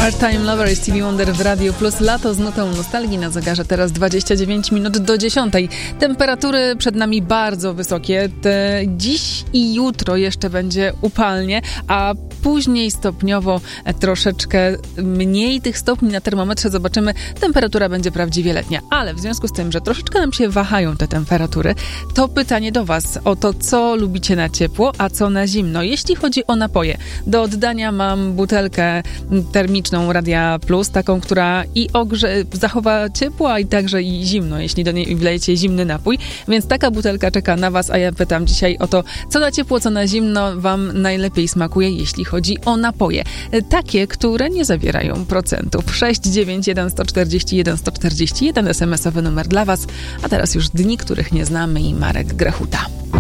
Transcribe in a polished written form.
Part-Time Lover i Stevie Wonder w Radio Plus. Lato z nutą nostalgii na zegarze. Teraz 29 minut do 10. Temperatury przed nami bardzo wysokie. Dziś i jutro jeszcze będzie upalnie, a później stopniowo troszeczkę mniej tych stopni na termometrze zobaczymy. Temperatura będzie prawdziwie letnia. Ale w związku z tym, że troszeczkę nam się wahają te temperatury, to pytanie do Was o to, co lubicie na ciepło, a co na zimno. Jeśli chodzi o napoje, do oddania mam butelkę termiczną Radia Plus, taką, która i zachowa ciepło, a i także i zimno, jeśli do niej wlejecie zimny napój. Więc taka butelka czeka na Was, a ja pytam dzisiaj o to, co na ciepło, co na zimno Wam najlepiej smakuje, jeśli chodzi o napoje. Takie, które nie zawierają procentów. 691 141 141 SMS-owy numer dla Was, a teraz już dni, których nie znamy i Marek Grechuta.